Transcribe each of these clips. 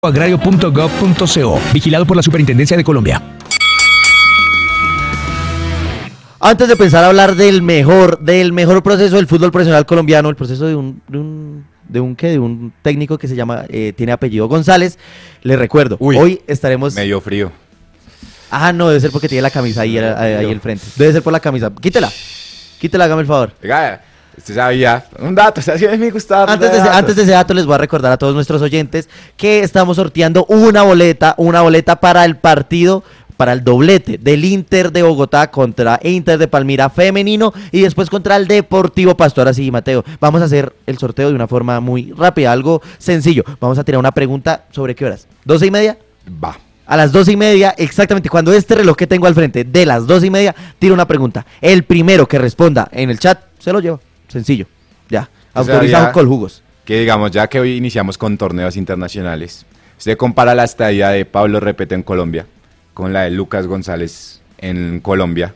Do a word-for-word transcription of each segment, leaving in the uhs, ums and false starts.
agrario punto gov punto co. Vigilado por la Superintendencia de Colombia. Antes de empezar a hablar del mejor, del mejor proceso del fútbol profesional colombiano, el proceso de un, de un, de un, ¿qué? De un técnico que se llama, eh, tiene apellido González, les recuerdo, Uy, hoy estaremos... medio frío. Ah, no, debe ser porque tiene la camisa ahí, ahí, ahí al frente. Debe ser por la camisa. Quítela, quítela, hágame el favor. Oiga, usted sabía, un dato, o sea, sí me gustaba. Antes de, ese, antes de ese dato les voy a recordar a todos nuestros oyentes que estamos sorteando una boleta, una boleta para el partido, para el doblete del Inter de Bogotá contra Inter de Palmira femenino y después contra el Deportivo Pasto. Ahora sí, Mateo, vamos a hacer el sorteo de una forma muy rápida, algo sencillo. Vamos a tirar una pregunta sobre qué horas, ¿doce y media? Va. A las doce y media, exactamente, cuando este reloj que tengo al frente de las doce y media, tiro una pregunta. El primero que responda en el chat, se lo lleva. Sencillo, ya, autorizado con jugos. Que digamos, ya que hoy iniciamos con torneos internacionales, usted compara la estadía de Pablo Repeto en Colombia con la de Lucas González en Colombia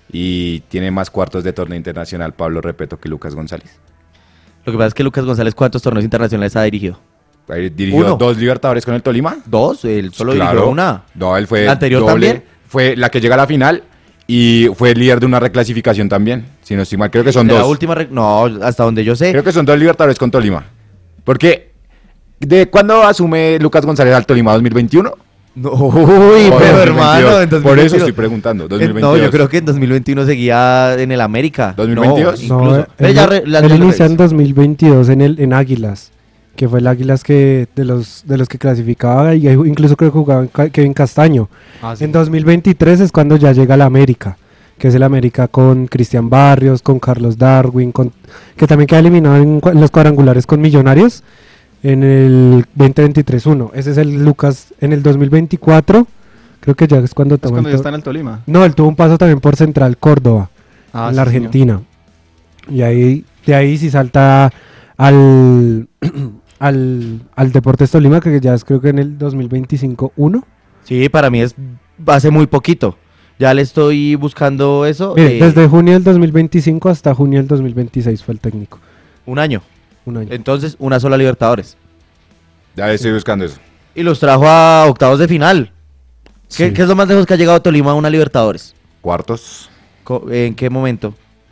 y tiene más cuartos de torneo internacional Pablo Repeto que Lucas González. Lo que pasa es que Lucas González, ¿cuántos torneos internacionales ha dirigido? Ahí dirigió Uno. dos Libertadores con el Tolima. Dos, él solo Claro. dirigió una. No, él fue ¿La anterior doble, también? Fue la que llega a la final y fue líder de una reclasificación también. Si no estoy mal, creo que son De dos. La última, re- no, hasta donde yo sé. Creo que son dos Libertadores con Tolima. Porque, ¿de cuándo asume Lucas González al Tolima? ¿dos mil veintiuno? No, uy, O pero dos mil veintidós. hermano, en dos mil Por eso veintiuno. estoy preguntando. dos Eh, mil veintidós. No, yo creo que en dos mil veintiuno seguía en el América. ¿dos mil veintidós? No, No, incluso. él, Pero ya re- la- él la- inicia en dos mil veintidós en el en Águilas, que fue el Águilas que de los de los que clasificaba y ahí incluso creo que jugaba Ca- Kevin Castaño. Ah, sí. En dos mil veintitrés es cuando ya llega la América, que es el América con Cristian Barrios, con Carlos Darwin, con que también queda eliminado en, cua- en los cuadrangulares con Millonarios en el veinte veintitrés uno. Ese es el Lucas en el dos mil veinticuatro. Creo que ya es cuando Es toma cuando el ya to- está en el Tolima. No, él tuvo un paso también por Central Córdoba, Ah, en sí, la señor. Argentina. Y ahí, de ahí sí salta al, al, al Deportes Tolima, que ya es creo que en el dos mil veinticinco uno. Sí, para mí es hace muy poquito. Ya le estoy buscando eso. Mire, eh, desde junio del dos mil veinticinco hasta junio del dos mil veintiséis fue el técnico. un año. Un año. Entonces, una sola Libertadores. Ya estoy buscando eso. Y los trajo a octavos de final. ¿Qué, Sí. qué es lo más lejos que ha llegado Tolima a una Libertadores? Cuartos. Co- ¿En qué momento?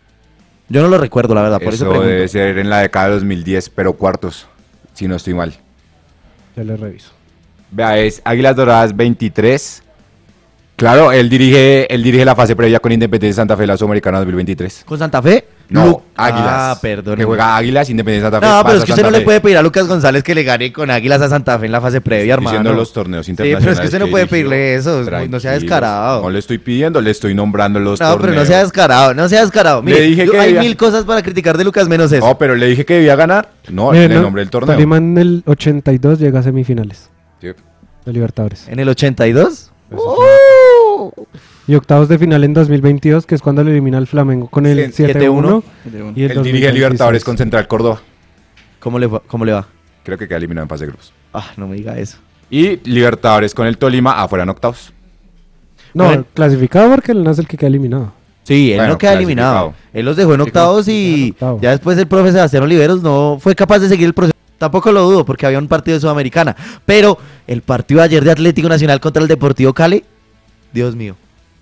Yo no lo recuerdo, la verdad, por eso, Eso pregunto. debe ser en la década de dos mil diez, pero cuartos, si no estoy mal. Ya le reviso. Vea, es Águilas Doradas veintitrés. Claro, él dirige, él dirige la fase previa con Independiente Santa Fe, la Sudamericana dos mil veintitrés. ¿Con Santa Fe? No, Lu- Águilas. Ah, perdón. Que juega Águilas, Independiente Santa Fe. No, pero pasa es que usted Santa no le Fe. puede pedir a Lucas González que le gane con Águilas a Santa Fe en la fase previa, hermano. Diciendo los torneos Sí, internacionales. pero es que usted no puede dirigió. pedirle eso, no sea Tranquilos, descarado. No le estoy pidiendo, le estoy nombrando los No, torneos. pero no sea descarado, no sea descarado. Le Mire, dije yo- que hay debía- mil cosas para criticar de Lucas menos eso. No, pero le dije que debía ganar. No, Mire, le no, nombré el torneo. Tolima en el ochenta y dos llega a semifinales Sí. de Libertadores. ¿En el ochenta y dos? Eso ¡Uh! Y octavos de final en dos mil veintidós, que es cuando le elimina al Flamengo con el Sí, siete uno. De un- Y el Él dirige dos mil veintiséis. Libertadores con Central Córdoba. ¿Cómo le, va- ¿Cómo le va? Creo que queda eliminado en fase de grupos. Ah, no me diga eso. Y Libertadores con el Tolima afuera en octavos. No, Bueno. clasificado porque él no es el que queda eliminado. Sí, él Bueno, no queda clasificado. eliminado. Él los dejó en Sí, octavos quedó y en octavo. ya después el profe Sebastián Oliveros no fue capaz de seguir el proceso. Tampoco lo dudo porque había un partido de Sudamericana. Pero el partido de ayer de Atlético Nacional contra el Deportivo Cali, Dios mío.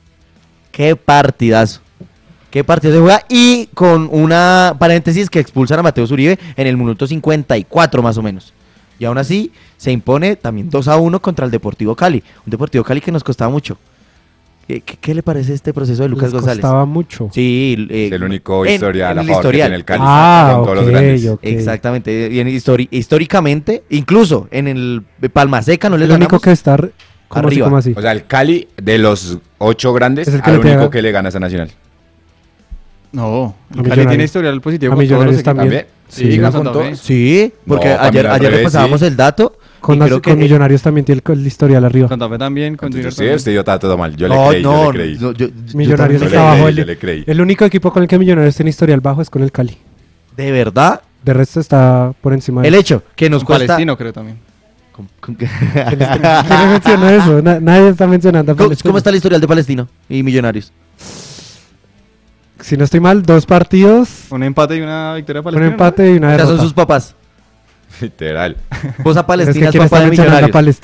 Qué partidazo. Qué partido se juega. Y con una paréntesis que expulsan a Mateo Zuribe en el minuto cincuenta y cuatro más o menos. Y aún así se impone también dos a uno contra el Deportivo Cali. Un Deportivo Cali que nos costaba mucho. ¿Qué, qué- qué le parece este proceso de Lucas Les González? costaba mucho. Sí, eh, Es el único en- historial en a el favor que historial. tiene el Cali. Ah, con todos ok, los grandes. ok. Exactamente. Y en histori- históricamente, incluso en el Palma Seca no les El único ganamos. que está r- como así, arriba. como así. O sea, el Cali, de los ocho grandes, Es el que al le pega. único que le gana es a Nacional. No, A el Cali Millonarios. tiene historial positivo A con todos los Millonarios equipos. también. Sí, Sí, con con Santa Fe. todos. Sí, porque No, para ayer, mí al ayer revés, repasábamos sí. el dato. Con, y las- creo que con Millonarios también tiene el, el historial arriba. Santa Fe también, con Junior Entonces, sí, también. usted dio todo mal. Yo le No, creí, no, yo le creí. no, yo- yo Millonarios Yo también le está abajo. creí, El, yo le creí. el único equipo con el que Millonarios tiene historial bajo es con el Cali. ¿De verdad? De resto está por encima de El hecho que nos Con cuesta... Palestino creo también. ¿Cómo, cómo- ¿Quién mencionó eso? Na- nadie está mencionando a ¿Cómo- Palestino. ¿Cómo está el historial de Palestino y Millonarios? Si no estoy mal, dos partidos, Un empate y una victoria un palestina. empate y una Ya derrota. son sus papás. Literal. Vos a Es Palestina que es quiere papá estar de mencionando a Millonarios. Palestina.